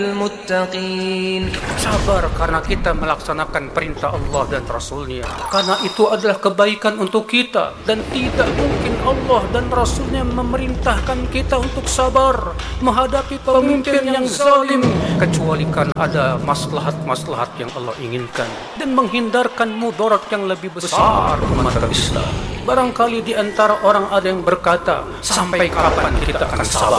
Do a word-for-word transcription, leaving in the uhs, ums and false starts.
المتقين. Sabar karena kita melaksanakan perintah Allah dan Rasulnya. Karena itu adalah kebaikan untuk kita. Dan tidak mungkin Allah dan Rasulnya memerintahkan kita untuk sabar menghadapi pemimpin yang zalim, kecuali kan ada maslahat-maslahat yang Allah inginkan dan menghindarkan mudarat yang lebih besar umat Islam. Barangkali di antara orang ada yang berkata, sampai kapan kita akan sabar?